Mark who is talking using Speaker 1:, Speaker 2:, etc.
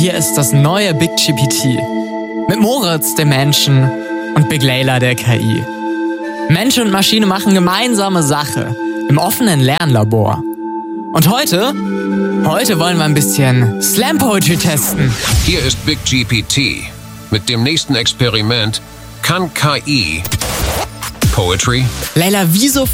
Speaker 1: Hier ist das neue BigGPT. Mit Moritz, dem Menschen, und Big Layla, der KI. Mensch und Maschine machen gemeinsame Sache im offenen Lernlabor. Und heute wollen wir ein bisschen Slam Poetry testen.
Speaker 2: Hier ist BigGPT. Mit dem nächsten Experiment kann KI Poetry.
Speaker 1: Layla, wieso